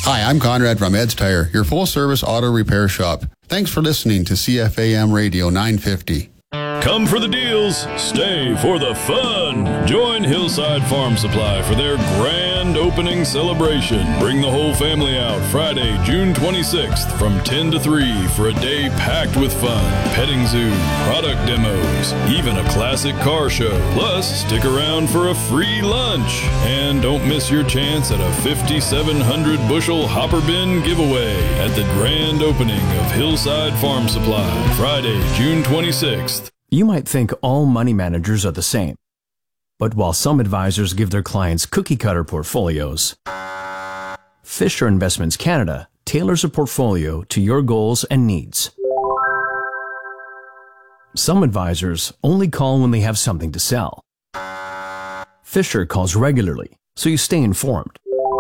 Hi, I'm Conrad from Ed's Tire, your full-service auto repair shop. Thanks for listening to CFAM Radio 950. Come for the deals, stay for the fun. Join Hillside Farm Supply for their grand opening celebration. Bring the whole family out Friday, June 26th from 10 to 3 for a day packed with fun. Petting zoo, product demos, even a classic car show. Plus, stick around for a free lunch. And don't miss your chance at a 5,700 bushel hopper bin giveaway at the grand opening of Hillside Farm Supply, Friday, June 26th. You might think all money managers are the same. But while some advisors give their clients cookie-cutter portfolios, Fisher Investments Canada tailors a portfolio to your goals and needs. Some advisors only call when they have something to sell. Fisher calls regularly, so you stay informed.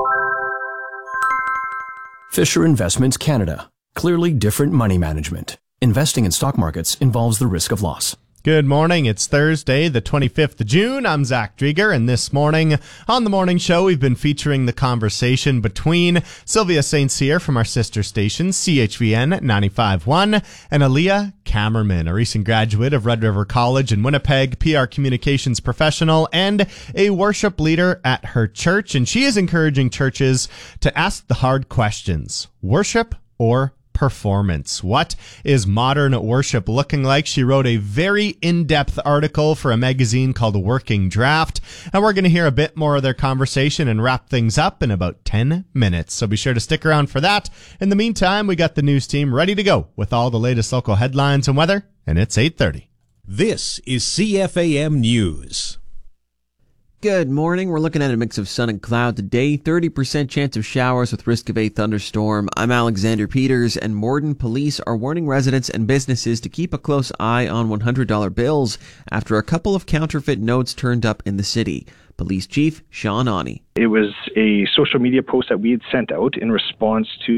Fisher Investments Canada. Clearly different money management. Investing in stock markets involves the risk of loss. Good morning. It's Thursday, the 25th of June. I'm Zach Drieger, and this morning on The Morning Show, we've been featuring the conversation between Sylvia St. Cyr from our sister station, CHVN 95.1, and Aaliyah Kammerman, a recent graduate of Red River College in Winnipeg, PR communications professional, and a worship leader at her church. And she is encouraging churches to ask the hard questions: worship or performance? What is modern worship looking like? She wrote a very in-depth article for a magazine called Working Draft, and we're going to hear a bit more of their conversation and wrap things up in about 10 minutes. So be sure to stick around for that. In the meantime, we got the news team ready to go with all the latest local headlines and weather, and it's 8:30. This is CFAM News. Good morning. We're looking at a mix of sun and cloud today. 30% chance of showers with risk of a thunderstorm. I'm Alexander Peters, and Morden police are warning residents and businesses to keep a close eye on $100 bills after a couple of counterfeit notes turned up in the city. Police Chief Sean Awney. It was a social media post that we had sent out in response to